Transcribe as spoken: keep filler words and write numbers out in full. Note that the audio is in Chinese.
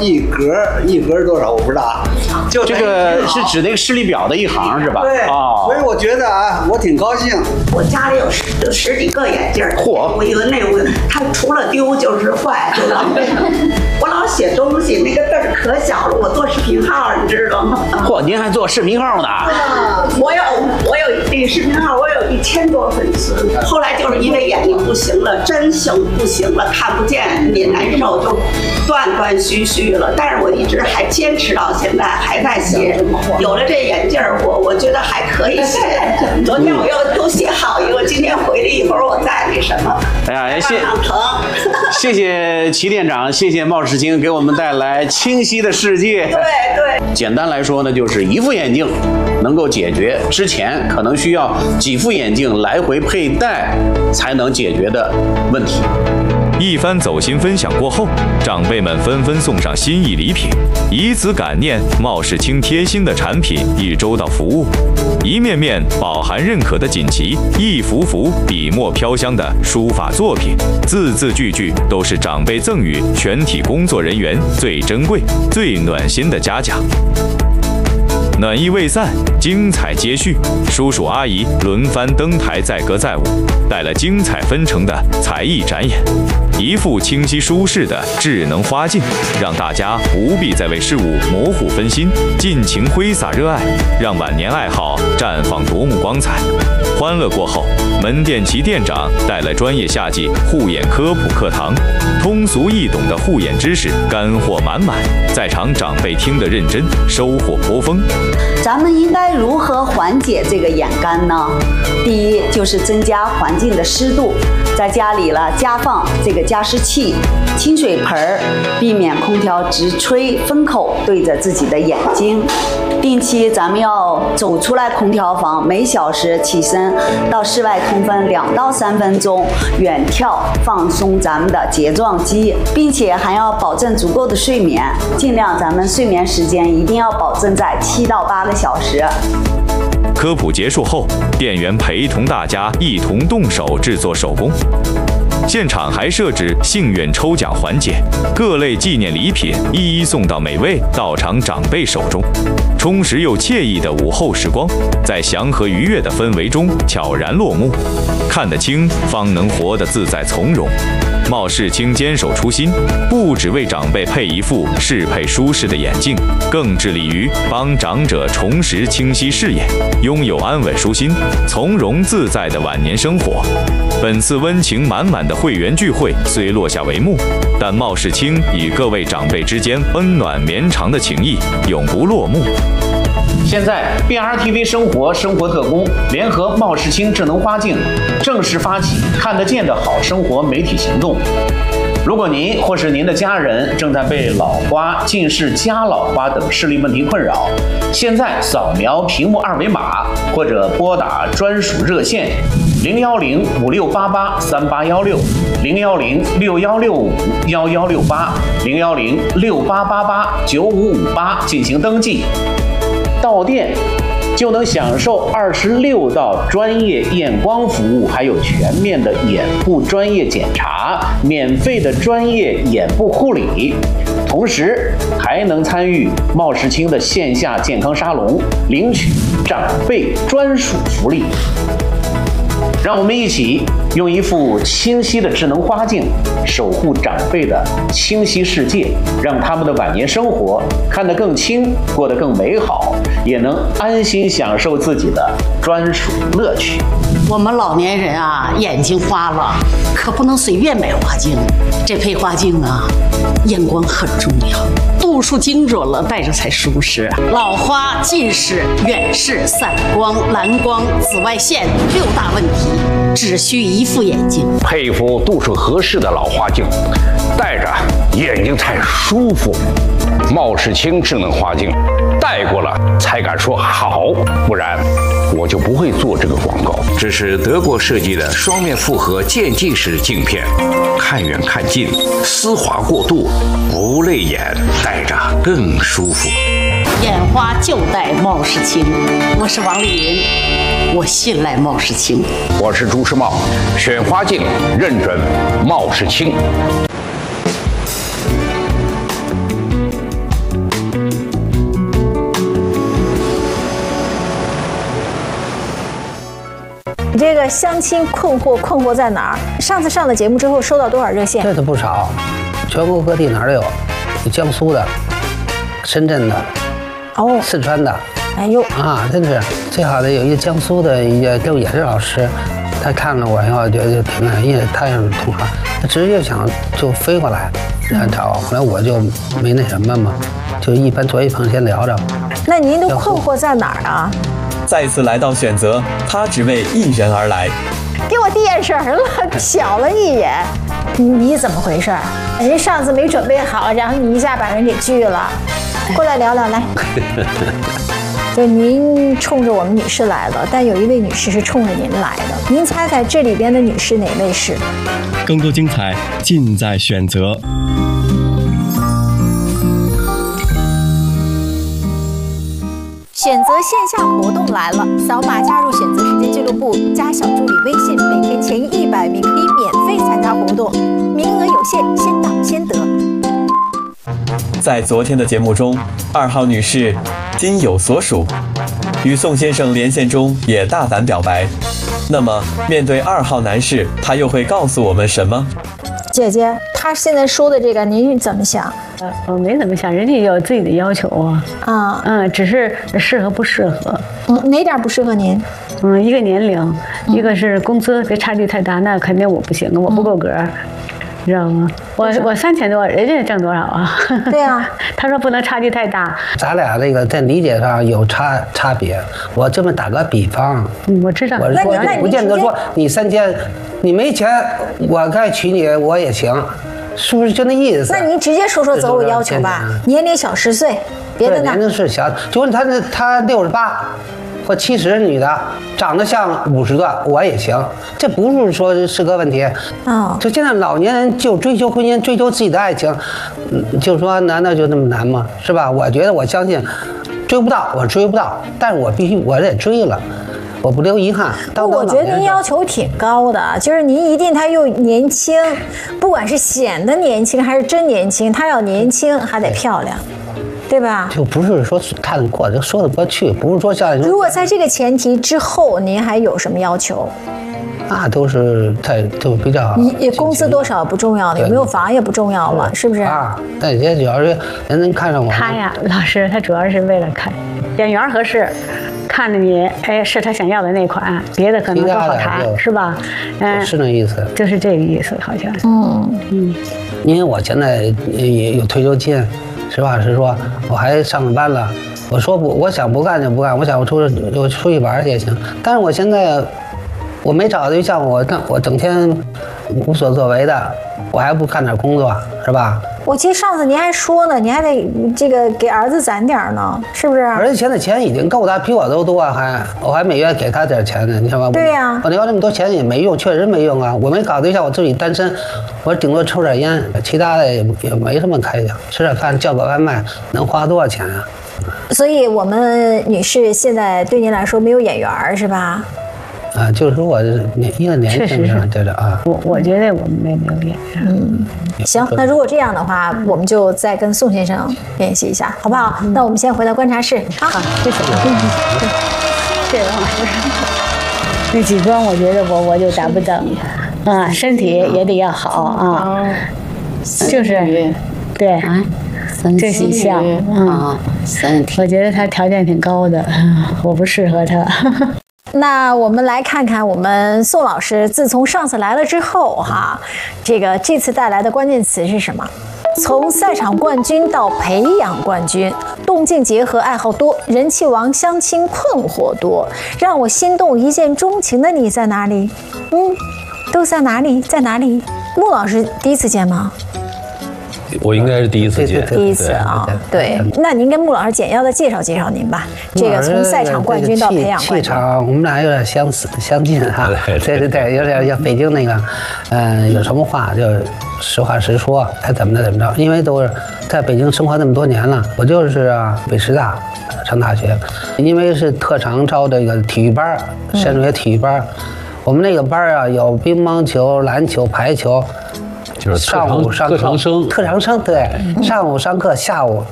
一格一格多少我不知道啊。就这个是指那个视力表的一行是吧？ 对， 哦， 所以我觉得啊，我挺高兴。 我家里有十有十几个眼镜， 嚯！ 我一个那我它除了丢就是坏，就浪费。我老写东西，那个字儿可小了，我做视频号，你知道吗？ 嚯，您还做视频号呢？ 啊，我有我有这个视频号，我有一千多粉丝。后来就是因为眼睛不行了，真行不行了，看不见也难受，就断断续续了。但是我一直还坚持到现在，还在写。有了这眼镜儿，我我觉得还可以写。昨天我又又写好一个，今天回来一会儿我再那什么。 哎呀，谢疼。 谢谢齐店长，谢谢冒世清给我们带来清晰的世界。 对对。 简单来说呢，就是一副眼镜能够解决之前可能需要几副眼镜来回佩戴才能解决的问题。 一番走心分享过后，长辈们纷纷送上心意礼品，以此感念冒世清贴心的产品与周到服务。一面面饱含认可的锦旗，一幅幅笔墨飘香的书法作品，字字句句都是长辈赠予全体工作人员最珍贵、最暖心的嘉奖。暖意未散，精彩接续，叔叔阿姨轮番登台载歌载舞，带来精彩纷呈的才艺展演。一副清晰舒适的智能花镜，让大家不必再为事物模糊分心，尽情挥洒热爱，让晚年爱好绽放夺目光彩。欢乐过后，门店齐店长带来专业夏季护眼科普课堂，通俗易懂的护眼知识干货满满，在场长辈听得认真，收获颇丰。 咱们应该如何缓解这个眼干呢？第一就是增加环境的湿度，在家里了加放这个加湿器、清水盆儿，避免空调直吹风口对着自己的眼睛。定期咱们要走出来空调房，每小时起身到室外通风两到三分钟，远眺放松咱们的睫状肌，并且还要保证足够的睡眠，尽量咱们睡眠时间一定要保证在七到八个小时。 科普结束后，店员陪同大家一同动手制作手工。现场还设置幸运抽奖环节，各类纪念礼品一一送到每位到场长辈手中。充实又惬意的午后时光，在祥和愉悦的氛围中悄然落幕。看得清，方能活得自在从容。冒世清坚守初心，不只为长辈配一副适配舒适的眼镜，更致力于帮长者重拾清晰视野，拥有安稳舒心、从容自在的晚年生活。本次温情满满的会员聚会虽落下帷幕，但冒世清与各位长辈之间温暖绵长的情谊永不落幕。 现在 B R T V 生活生活特工联合冒世清智能花镜正式发起看得见的好生活媒体行动。如果您或是您的家人正在被老花、近视、加老花等视力问题困扰，现在扫描屏幕二维码或者拨打专属热线零幺零五六八八三八幺六、零幺零六幺六五幺幺六八、零幺零六八八八九五五八进行登记。到店就能享受二十六道专业验光服务，还有全面的眼部专业检查，免费的专业眼部护理，同时还能参与冒世清的线下健康沙龙，领取长辈专属福利。让我们一起用一副清晰的智能花镜守护长辈的清晰世界，让他们的晚年生活看得更清，过得更美好，也能安心享受自己的专属乐趣。 我们老年人啊，眼睛花了，可不能随便买花镜。这配花镜啊，验光很重要，度数精准了，戴着才舒适。老花、近视、远视、散光、蓝光、紫外线六大问题，只需一副眼镜， 配一副度数合适的老花镜，戴着眼睛才舒服。冒世清智能花镜，戴过了才敢说好，不然我就不会做这个广告。 这是德国设计的双面复合渐进式镜片，看远看近，丝滑过渡，不累眼，戴着更舒服。 眼花就戴冒世清，我是王丽云，我信赖冒世清。 我是朱时茂，选花镜认准冒世清。 你这个相亲困惑困惑在哪儿？上次上了节目之后收到多少热线？ 这都不少，全国各地哪儿都有，有江苏的、深圳的、 哦， 四川的。 哎呦啊，真是最好的有一个江苏的一个就也是老师，他看了我以后觉得就挺难，因为他也是同行，他直接想就飞过来来找我，后来我就没那什么嘛，就一般坐一旁先聊着。 那您都困惑在哪儿啊？ 再次来到选择，他只为一人而来。 给我递眼神了，瞟了一眼，你你怎么回事？人上次没准备好，然后你一下把人给拒了。过来聊聊来。就您冲着我们女士来了，但有一位女士是冲着您来的。您猜猜这里边的女士哪位是？ 更多精彩尽在选择。 选择线下活动来了，扫码加入选择时间俱乐部，加小助理微信，每天前一百名可以免费参加活动，名额有限，先到先得。 在昨天的节目中，二号女士心有所属，与宋先生连线中也大胆表白。那么，面对二号男士，他又会告诉我们什么？ 姐姐，他现在说的这个，您怎么想？ 呃，我没怎么想，人家有自己的要求啊。 啊， 嗯，只是适合不适合。 嗯，哪点不适合您？ 嗯，一个年龄，一个是工资，别差距太大，那肯定我不行，我不够格。嗯，知道吗？我我三千多，人家挣多少啊？ 对啊， 他说不能差距太大。 咱俩这个在理解上有差差别。我这么打个比方， 嗯，我知道。 我说不见得说你三千，你没钱，我该娶你我也行，是不是就那意思？ 那您直接说说择偶要求吧，年龄小十岁，别的呢？ 年龄是小，就问他他六十八。或七十女的长得像五十个我也行，这不是说是个问题。 哦， 就现在老年人就追求婚姻，追求自己的爱情，嗯，就说难道就那么难吗？是吧？我觉得我相信，追不到我追不到，但是我必须我得追了，我不留遗憾。 不，我觉得您要求挺高的，就是您一定他又年轻，不管是显得年轻还是真年轻，他要年轻还得漂亮。对吧？ 就不是说看得过，就说得过去，不是说像。 如果在这个前提之后，您还有什么要求？ 那都是在都比较。 你工资多少不重要的，有没有房也不重要了，是不是？ 啊，那也主要是人能看上我。 他呀，老师，他主要是为了看眼缘合适，看着你，哎，是他想要的那款，别的可能都好谈，是吧？ 嗯，是那意思。 就是这个意思，好像。 嗯嗯， 因为我现在也有退休金。实话实说，我还上着班了。我说不，我想不干就不干，我想我出去我出去玩也行。但是我现在我没找对象，我我整天无所作为的，我还不干点工作，是吧？ 我记得上次您还说呢，您还得这个给儿子攒点呢，是不是？ 儿子现在钱已经够他，比我都多，还我还每月给他点钱呢，你知道吧？ 对呀、啊， 我要这么多钱也没用，确实没用啊！我没搞对象，我自己单身，我顶多抽点烟，其他的也也没什么开销，吃点饭叫个外卖能花多少钱啊？ 所以我们女士现在对您来说没有眼缘是吧？ 啊，就是说我年一个年轻人，对的啊。 我我觉得我们没没有眼缘。 嗯，行，那如果这样的话，我们就再跟宋先生联系一下，好不好？嗯、那我们先回到观察室。好， 好谢谢。嗯、谢谢王老师。那几关我觉得我我就达不到啊，身体也得要好啊，就是对啊，这几项啊，身体。我觉得他条件挺高的，我不适合他。 那我们来看看我们宋老师自从上次来了之后哈，这个这次带来的关键词是什么？从赛场冠军到培养冠军，动静结合，爱好多，人气王，相亲困惑多，让我心动一见钟情的你在哪里？嗯，都在哪里？在哪里？穆老师第一次见吗？ 我应该是第一次见， 第一次啊，对。那您跟穆老师简要的介绍介绍您吧。这个从赛场冠军到培养冠军， 气场我们俩有点相似相近哈。对对对，有点像北京那个，嗯，有什么话就实话实说，该怎么的怎么着。因为都是在北京生活那么多年了，我就是啊北师大上大学，因为是特长招这个体育班，山中学体育班，我们那个班啊有乒乓球、篮球、排球。 就是上午上课， 特长生， 特长生对，上午上课，下午